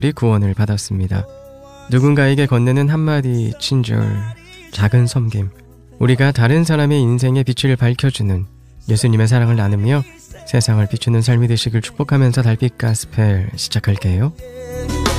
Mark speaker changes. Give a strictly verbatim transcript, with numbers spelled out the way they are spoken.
Speaker 1: 구원을 받았습니다. 누군가에게 건네는 한마디 친절, 작은 섬김, 우리가 다른 사람의 인생의 빛을 밝혀주는 예수님의 사랑을 나누며 세상을 비추는 삶이 되시길 축복하면서 달빛 가스펠 시작할게요.